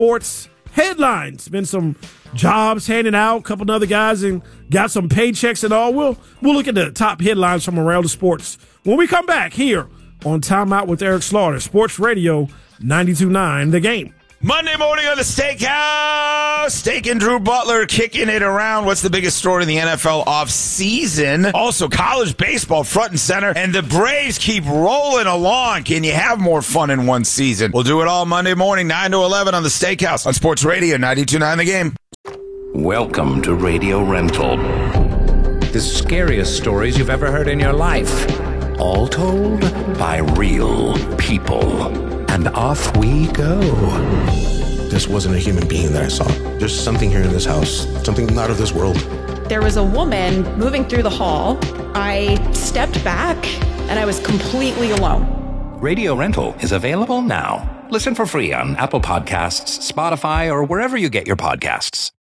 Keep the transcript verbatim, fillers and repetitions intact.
sports headlines. Been some jobs handed out, a couple of other guys and got some paychecks and all. We'll, we'll look at the top headlines from around the sports when we come back here on Time Out with Eric Slaughter, Sports Radio ninety-two point nine, The Game. Monday morning on the Steakhouse. Steak and Drew Butler kicking it around. What's the biggest story in the N F L offseason? Also, college baseball front and center. And the Braves keep rolling along. Can you have more fun in one season? We'll do it all Monday morning, nine to eleven on the Steakhouse on Sports Radio ninety-two point nine The Game. Welcome to Radio Rental. The scariest stories you've ever heard in your life. All told by real people. And off we go. This wasn't a human being that I saw. There's something here in this house, something not of this world. There was a woman moving through the hall. I stepped back, and I was completely alone. Radio Rental is available now. Listen for free on Apple Podcasts, Spotify, or wherever you get your podcasts.